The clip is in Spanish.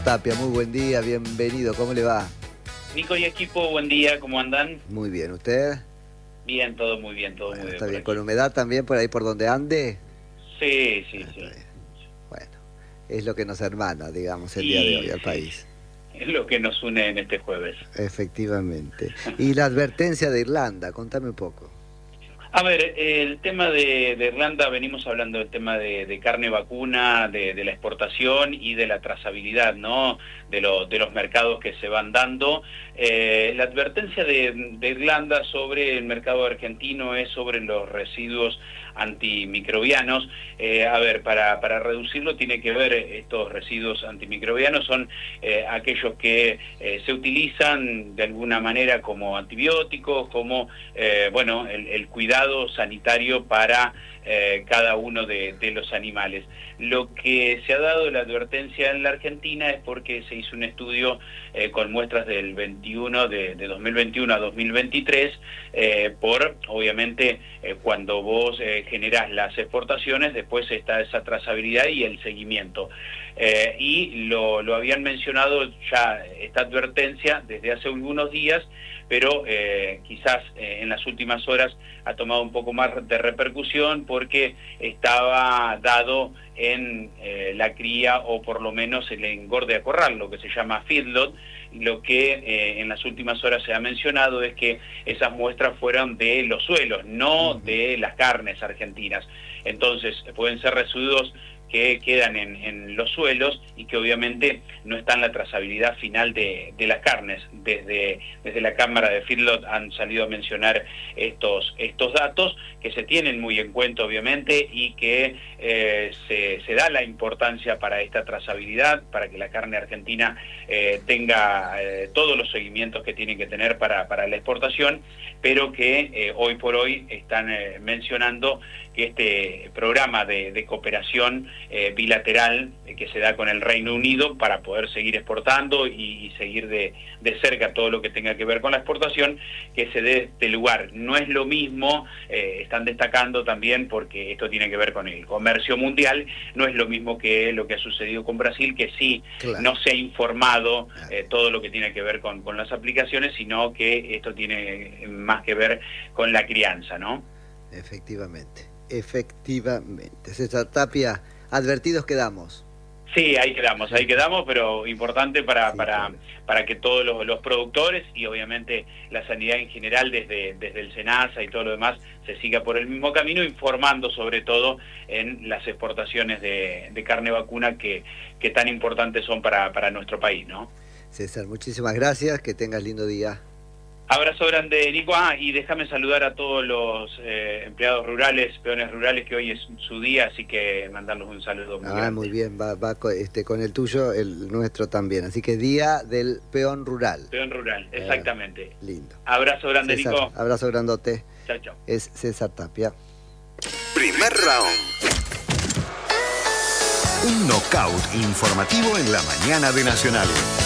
Tapia, muy buen día, bienvenido, ¿cómo le va? Nico y equipo, buen día, ¿cómo andan? Muy bien, ¿usted? Bien, todo muy bien, todo Bueno, muy bien está por bien, aquí. ¿con humedad también por ahí por donde ande? Sí, sí, Está sí. bien. Bueno, es lo que nos hermana, digamos, el día de hoy Y al sí, país. es lo que nos une en este jueves. Efectivamente. Y la advertencia de Irlanda, contame un poco. A ver, el tema de Irlanda, venimos hablando del tema de carne vacuna, de la exportación y de la trazabilidad, ¿no? De los mercados que se van dando. La advertencia de Irlanda sobre el mercado argentino es sobre los residuos antimicrobianos. A ver, para reducirlo tiene que ver, estos residuos antimicrobianos son aquellos que se utilizan de alguna manera como antibióticos, como, bueno, el cuidado sanitario para cada uno de los animales. Lo que se ha dado la advertencia en la Argentina es porque se hizo un estudio con muestras del 21, de 2021 a 2023, obviamente, cuando vos generás las exportaciones, después está esa trazabilidad y el seguimiento. Y lo habían mencionado ya esta advertencia desde hace algunos días, pero quizás en las últimas horas ha tomado un poco más de repercusión porque estaba dado en la cría, o por lo menos el engorde a corral, lo que se llama feedlot. Lo que en las últimas horas se ha mencionado es que esas muestras fueron de los suelos, no de las carnes argentinas. Entonces pueden ser residuos que quedan en los suelos y que obviamente no está en la trazabilidad final de las carnes. Desde la Cámara de Feedlot han salido a mencionar estos datos que se tienen muy en cuenta obviamente, y que se da la importancia para esta trazabilidad, para que la carne argentina tenga todos los seguimientos que tiene que tener para la exportación, pero que hoy por hoy están mencionando que este programa de cooperación bilateral que se da con el Reino Unido para poder seguir exportando y seguir de cerca todo lo que tenga que ver con la exportación, que se dé este lugar. No es lo mismo, están destacando también, porque esto tiene que ver con el comercio mundial, no es lo mismo que lo que ha sucedido con Brasil, que sí, Claro. no se ha informado todo lo que tiene que ver con las aplicaciones, sino que esto tiene más que ver con la crianza, ¿no? Efectivamente, efectivamente. César Tapia, advertidos quedamos. Sí, ahí quedamos, pero importante para que todos los productores y obviamente la sanidad en general, desde el SENASA y todo lo demás, se siga por el mismo camino, informando sobre todo en las exportaciones de carne vacuna que tan importantes son para nuestro país, ¿no? César, muchísimas gracias, que tengas lindo día. Abrazo grande, Nico. Y déjame saludar a todos los empleados rurales, peones rurales, que hoy es su día, así que mandarles un saludo muy grande. Muy bien, va con el tuyo, el nuestro también. Así que Día del Peón Rural. Peón rural, exactamente. Lindo. Abrazo grande, César, Nico. abrazo grandote. Chao, chao. Es César Tapia. Primer round. Un knockout informativo en la mañana de Nacional.